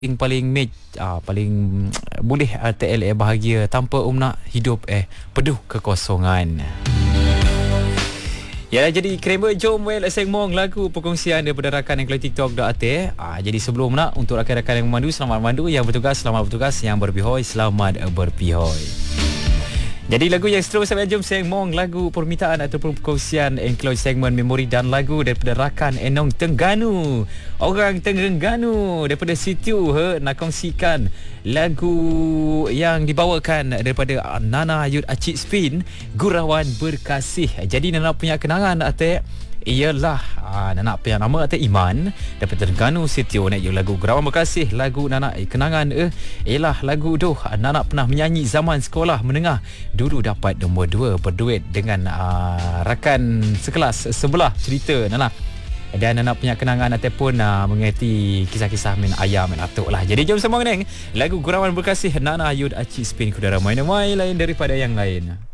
paling paling boleh TLA bahagia tanpa nak hidup peduh kekosongan. Ya, jadi Kramer jom Seng Mong lagu perkongsian daripada rakan yang keluar TikTok.at. Jadi sebelum nak untuk rakan-rakan yang memandu, selamat memandu, yang bertugas selamat bertugas, yang berpihoi selamat berpihoi. Jadi lagu yang seterusnya, jom Seng Mong lagu permintaan ataupun perkongsian include segmen memori dan lagu daripada rakan Enong Tengganu. Orang Terengganu daripada situ nak kongsikan lagu yang dibawakan daripada Nana Yud Acik Spin, Gurauan Berkasih. Jadi Nana punya kenangan ialah Nana punya nama Iman daripada Terengganu Sitio. Lagu Gurauan Berkasih, lagu Nana kenangan ialah lagu Nana pernah menyanyi zaman sekolah menengah. Dulu dapat nombor 2 berduet dengan rakan sekelas sebelah cerita Nana. Dan Nana punya kenangan ataupun mengerti kisah-kisah main ayam, main atuk lah. Jadi jom semua lagu Gurauan Berkasih, Nana Yud Acik Spin, kudara main lain daripada yang lain.